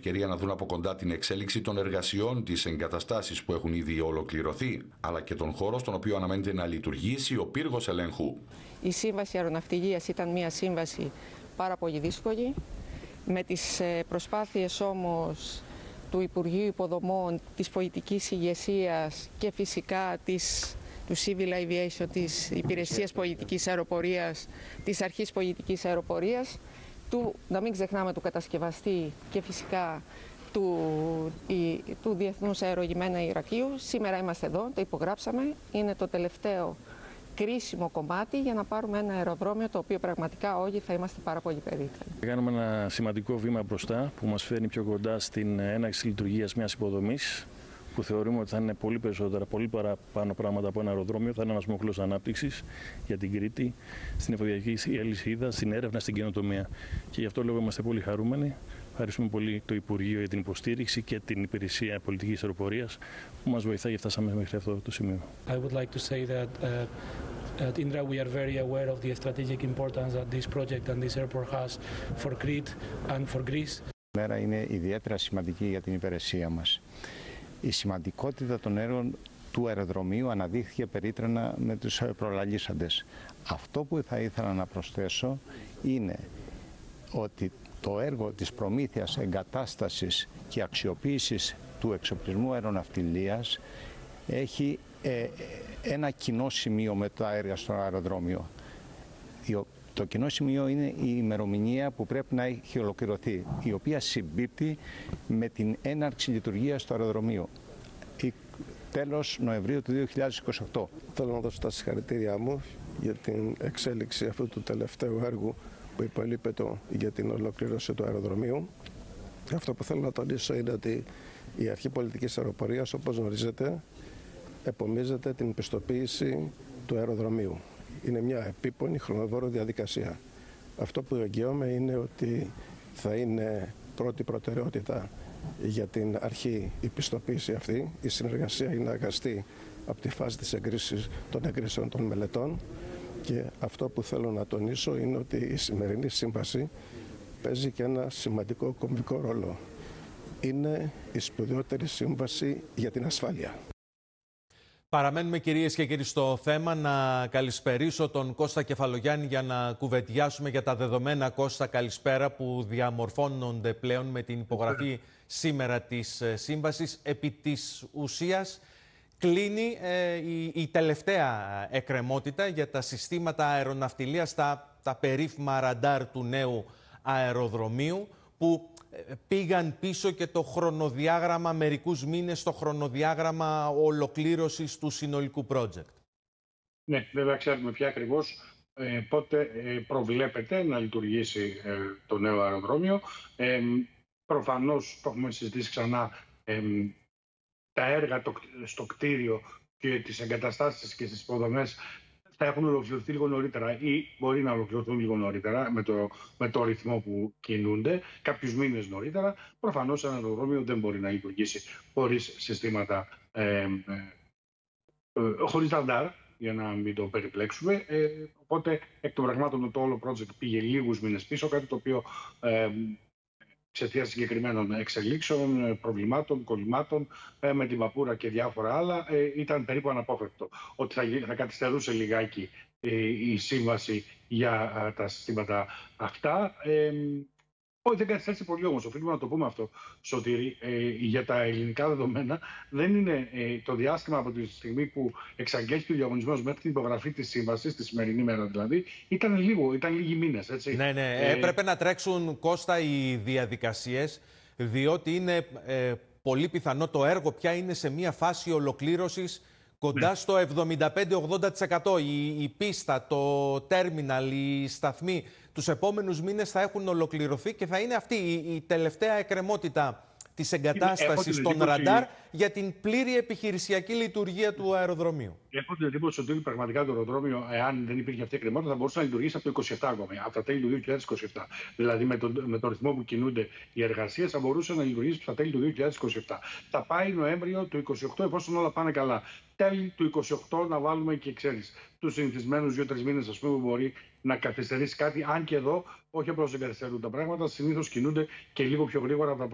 ευκαιρία να δουν από κοντά την εξέλιξη των εργασιών, τις εγκαταστάσεις που έχουν ήδη ολοκληρωθεί, αλλά και τον χώρο στον οποίο αναμένεται να λειτουργήσει ο πύργος ελέγχου. Η Σύμβαση Αεροναυτιλίας ήταν μια σύμβαση πάρα πολύ δύσκολη. Με τις προσπάθειες όμως του Υπουργείου Υποδομών, της πολιτικής ηγεσίας και φυσικά του Civil Aviation, της Υπηρεσίας Πολιτικής Αεροπορίας, της Αρχής Πολιτικής Αεροπορίας, να μην ξεχνάμε του κατασκευαστή και φυσικά του Διεθνούς Αερολιμένα Ηρακλείου. Σήμερα είμαστε εδώ, το υπογράψαμε, είναι το τελευταίο κρίσιμο κομμάτι για να πάρουμε ένα αεροδρόμιο το οποίο πραγματικά όλοι θα είμαστε πάρα πολύ περήφανοι. Κάνουμε ένα σημαντικό βήμα μπροστά που μας φέρνει πιο κοντά στην έναρξη λειτουργίας μιας υποδομής που θεωρούμε ότι θα είναι πολύ περισσότερα, πολύ παραπάνω πράγματα από ένα αεροδρόμιο. Θα είναι ένας μοχλός ανάπτυξης για την Κρήτη, στην εφοδιαστική αλυσίδα, στην έρευνα, στην καινοτομία. Και γι' αυτό λόγο είμαστε πολύ χαρούμενοι. Ευχαριστούμε πολύ το Υπουργείο για την υποστήριξη και την Υπηρεσία Πολιτικής Αεροπορίας που μας βοηθάει και φτάσαμε μέχρι αυτό το σημείο. I would like to say that at Indra we are very aware of the strategic importance that this project and this airport has for Crete and for Greece. Η μέρα είναι ιδιαίτερα σημαντική για την υπηρεσία μας. Η σημαντικότητα των έργων του αεροδρομίου αναδείχθηκε περίτρανα με τους προλαλήσαντες. Αυτό που θα ήθελα να προσθέσω είναι ότι το έργο της προμήθειας, εγκατάστασης και αξιοποίησης του εξοπλισμού αεροναυτιλίας έχει ένα κοινό σημείο με τα έργα στο αεροδρόμιο. Το κοινό σημείο είναι η ημερομηνία που πρέπει να έχει ολοκληρωθεί, η οποία συμπίπτει με την έναρξη λειτουργίας του αεροδρομίου. Τέλος Νοεμβρίου του 2028. Θέλω να δώσω τα συγχαρητήριά μου για την εξέλιξη αυτού του τελευταίου έργου που υπολείπεται για την ολοκλήρωση του αεροδρομίου. Αυτό που θέλω να τονίσω είναι ότι η Αρχή Πολιτικής Αεροπορίας, όπως γνωρίζετε, επομίζεται την πιστοποίηση του αεροδρομίου. Είναι μια επίπονη χρονοβόρο διαδικασία. Αυτό που εγγυώμαι είναι ότι θα είναι πρώτη προτεραιότητα για την αρχή η πιστοποίηση αυτή. Η συνεργασία είναι αγαστή από τη φάση της των εγκρίσεων των μελετών και αυτό που θέλω να τονίσω είναι ότι η σημερινή σύμβαση παίζει και ένα σημαντικό κομβικό ρόλο. Είναι η σπουδαιότερη σύμβαση για την ασφάλεια. Παραμένουμε κυρίες και κύριοι στο θέμα. Να καλησπερίσω τον Κώστα Κεφαλογιάννη για να κουβεντιάσουμε για τα δεδομένα. Κώστα, καλησπέρα, που διαμορφώνονται πλέον με την υπογραφή σήμερα της σύμβασης. Επί της ουσίας κλείνει η τελευταία εκκρεμότητα για τα συστήματα αεροναυτιλίας, τα περίφημα ραντάρ του νέου αεροδρομίου, που πήγαν πίσω και το χρονοδιάγραμμα, μερικούς μήνες, το χρονοδιάγραμμα ολοκλήρωσης του συνολικού project. Ναι, βέβαια ξέρουμε πια ακριβώς πότε προβλέπεται να λειτουργήσει το νέο αεροδρόμιο. Προφανώς, το έχουμε συζητήσει ξανά, τα έργα στο κτίριο και τις εγκαταστάσεις και τις υποδομές θα έχουν ολοκληρωθεί λίγο νωρίτερα ή μπορεί να ολοκληρωθούν λίγο νωρίτερα με το ρυθμό που κινούνται, κάποιους μήνες νωρίτερα. Προφανώς ένα αεροδρόμιο δεν μπορεί να λειτουργήσει χωρίς συστήματα, χωρίς ραντάρ, για να μην το περιπλέξουμε. Οπότε, εκ των πραγμάτων, το όλο project πήγε λίγους μήνες πίσω, κάτι το οποίο εξαιτίας συγκεκριμένων εξελίξεων, προβλημάτων, κολλημάτων με την Παπούρα και διάφορα άλλα, ήταν περίπου αναπόφευκτο ότι θα καθυστερούσε λιγάκι η σύμβαση για τα συστήματα αυτά. Όχι, δεν καθυστέρησε πολύ όμως. Οφείλουμε να το πούμε αυτό, Σωτήρη. Για τα ελληνικά δεδομένα δεν είναι το διάστημα από τη στιγμή που εξαγγέλθηκε ο διαγωνισμός μέχρι την υπογραφή της σύμβασης, τη σημερινή μέρα δηλαδή, ήταν λίγοι μήνες. Έτσι. Ναι. Έπρεπε να τρέξουν, Κώστα, οι διαδικασίες, διότι είναι πολύ πιθανό το έργο πια είναι σε μια φάση ολοκλήρωσης κοντά στο 75-80%. Η πίστα, το τέρμιναλ, οι σταθμοί τους επόμενους μήνες θα έχουν ολοκληρωθεί και θα είναι αυτή η τελευταία εκκρεμότητα της εγκατάστασης των ραντάρ για την πλήρη επιχειρησιακή λειτουργία του αεροδρομίου. Έχω την εντύπωση ότι πραγματικά το αεροδρόμιο, εάν δεν υπήρχε αυτή η εκκρεμότητα, θα μπορούσε να λειτουργήσει από το 2027 ακόμη, από τα τέλη του 2027. Δηλαδή, με τον ρυθμό που κινούνται οι εργασίες, θα μπορούσε να λειτουργήσει από τα τέλη του 2027. Θα πάει Νοέμβριο του 2028, εφόσον όλα πάνε καλά. Τέλη του 2028 να βάλουμε και, ξέρεις, τους συνηθισμένους 2-3 μήνες, ας πούμε, που μπορεί να καθυστερήσει κάτι. Αν και εδώ, όχι απλώς δεν καθυστερούν τα πράγματα, συνήθως κινούνται και λίγο πιο γρήγορα από τα